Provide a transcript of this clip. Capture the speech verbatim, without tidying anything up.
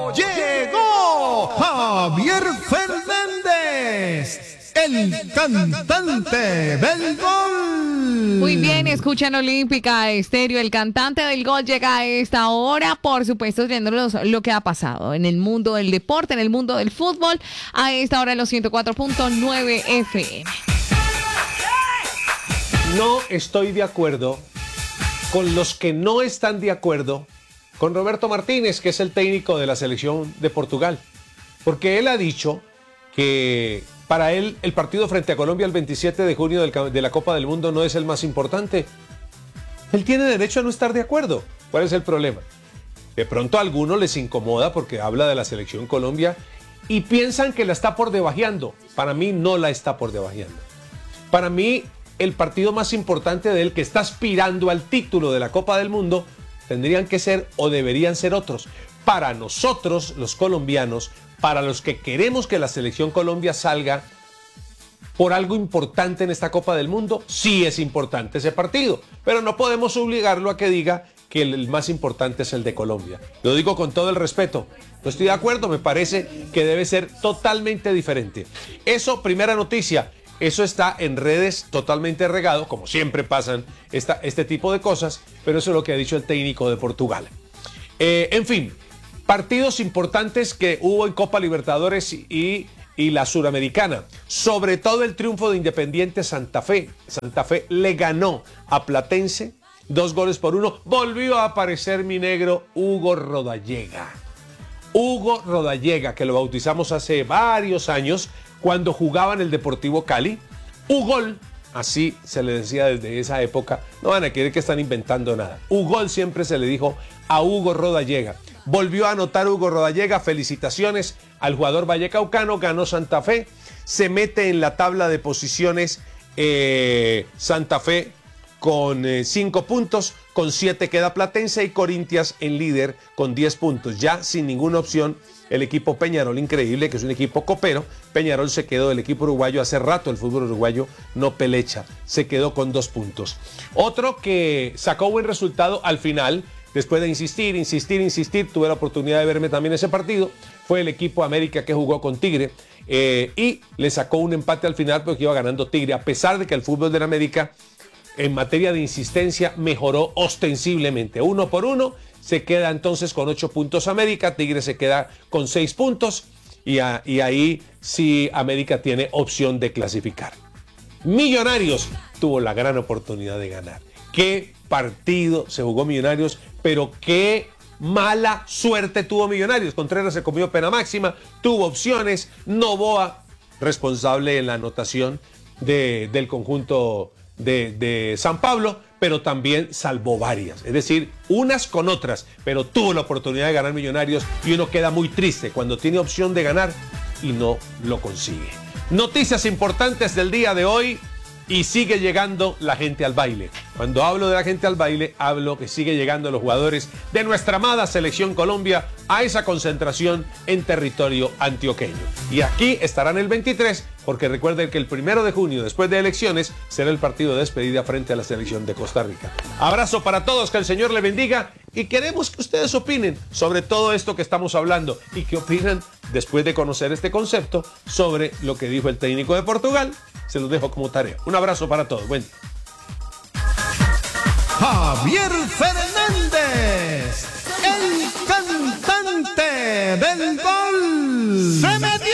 Llegó Javier Fernández, el cantante del gol. Muy bien, escuchan Olímpica Estéreo. El cantante del gol llega a esta hora, por supuesto, viéndonos lo que ha pasado en el mundo del deporte, en el mundo del fútbol, a esta hora en los ciento cuatro punto nueve F M. No estoy de acuerdo con los que no están de acuerdo con Roberto Martínez, que es el técnico de la selección de Portugal, porque él ha dicho que para él el partido frente a Colombia el veintisiete de junio del, de la Copa del Mundo no es el más importante. Él tiene derecho a no estar de acuerdo. ¿Cuál es el problema? De pronto a algunos les incomoda porque habla de la selección Colombia y piensan que la está por debajeando. Para mí no la está por debajeando. Para mí el partido más importante de él, que está aspirando al título de la Copa del Mundo, tendrían que ser o deberían ser otros. Para nosotros, los colombianos, para los que queremos que la selección Colombia salga por algo importante en esta Copa del Mundo, sí es importante ese partido, pero no podemos obligarlo a que diga que el más importante es el de Colombia. Lo digo con todo el respeto. No estoy de acuerdo, me parece que debe ser totalmente diferente. Eso, primera noticia. Eso está en redes totalmente regado, como siempre pasan esta, este tipo de cosas, pero eso es lo que ha dicho el técnico de Portugal. Eh, en fin, partidos importantes que hubo en Copa Libertadores y, y la Suramericana. Sobre todo el triunfo de Independiente Santa Fe. Santa Fe le ganó a Platense, dos goles por uno. Volvió a aparecer mi negro Hugo Rodallega. Hugo Rodallega, que lo bautizamos hace varios años, cuando jugaba en el Deportivo Cali. Ugol, así se le decía desde esa época. No van a creer que están inventando nada. Ugol siempre se le dijo a Hugo Rodallega. Volvió a anotar Hugo Rodallega. Felicitaciones al jugador vallecaucano. Ganó Santa Fe. Se mete en la tabla de posiciones eh, Santa Fe con eh, cinco puntos. Con siete queda Platense y Corinthians en líder con diez puntos. Ya sin ninguna opción el equipo Peñarol, increíble, que es un equipo copero. Peñarol se quedó, el equipo uruguayo, hace rato el fútbol uruguayo no pelecha, se quedó con dos puntos. Otro que sacó buen resultado al final, después de insistir, insistir, insistir, tuve la oportunidad de verme también ese partido, fue el equipo América, que jugó con Tigre eh, y le sacó un empate al final porque iba ganando Tigre, a pesar de que el fútbol de la América en materia de insistencia mejoró ostensiblemente. Uno por uno, se queda entonces con ocho puntos América, Tigre se queda con seis puntos y, a, y ahí sí América tiene opción de clasificar. Millonarios tuvo la gran oportunidad de ganar. Qué partido se jugó Millonarios, pero qué mala suerte tuvo Millonarios. Contreras se comió pena máxima, tuvo opciones. Novoa, responsable en la anotación de, del conjunto De, de San Pablo, pero también salvó varias, es decir, unas con otras, pero tuvo la oportunidad de ganar Millonarios y uno queda muy triste cuando tiene opción de ganar y no lo consigue. Noticias importantes del día de hoy y sigue llegando la gente al baile. Cuando hablo de la gente al baile, hablo que sigue llegando los jugadores de nuestra amada Selección Colombia a esa concentración en territorio antioqueño. Y aquí estarán el veintitrés, porque recuerden que el primero de junio, después de elecciones, será el partido de despedida frente a la Selección de Costa Rica. Abrazo para todos, que el Señor le bendiga y queremos que ustedes opinen sobre todo esto que estamos hablando y que opinan después de conocer este concepto sobre lo que dijo el técnico de Portugal. Se los dejo como tarea. Un abrazo para todos. Buen día. Javier Fernández, el cantante del gol. Se metió.